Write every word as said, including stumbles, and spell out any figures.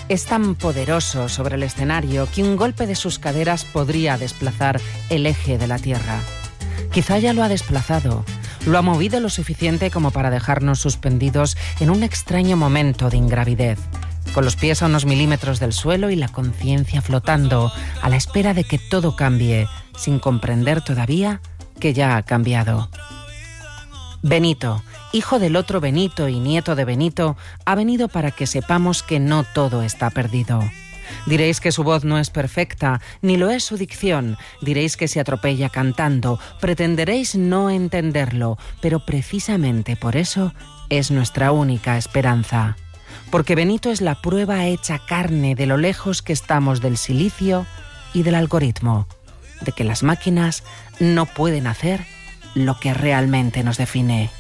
Es tan poderoso sobre el escenario que un golpe de sus caderas podría desplazar el eje de la Tierra. Quizá ya lo ha desplazado, lo ha movido lo suficiente como para dejarnos suspendidos en un extraño momento de ingravidez, con los pies a unos milímetros del suelo y la conciencia flotando, a la espera de que todo cambie, sin comprender todavía que ya ha cambiado. Benito, hijo del otro Benito y nieto de Benito, ha venido para que sepamos que no todo está perdido. Diréis que su voz no es perfecta, ni lo es su dicción. Diréis que se atropella cantando. Pretenderéis no entenderlo, pero precisamente por eso es nuestra única esperanza. Porque Benito es la prueba hecha carne de lo lejos que estamos del silicio y del algoritmo, de que las máquinas no pueden hacer lo que realmente nos define.